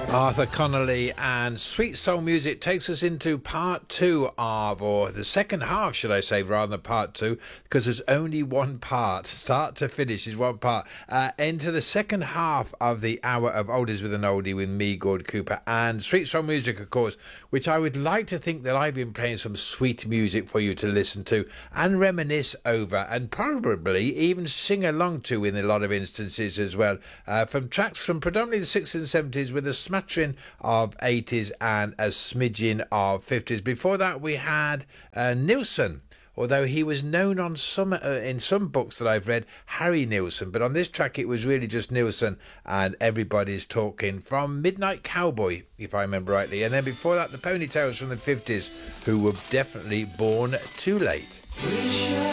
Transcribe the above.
Arthur Connolly and Sweet Soul Music takes us into part two of, or the second half, should I say, rather than part two, because there's only one part. Start to finish is one part. Into the second half of the hour of Oldies with an Oldie with me, Gord Cooper, and Sweet Soul Music, of course, which I would like to think that I've been playing some sweet music for you to listen to and reminisce over, and probably even sing along to in a lot of instances as well, from tracks from predominantly the 60s and 70s with a smattering of 80s and a smidgen of 50s. Before that we had Nilsson, although he was known on some in some books that I've read, Harry Nilsson, but on this track it was really just Nilsson and Everybody's Talking from Midnight Cowboy, if I remember rightly. And then before that, the Ponytails from the 50s, who were definitely born too late.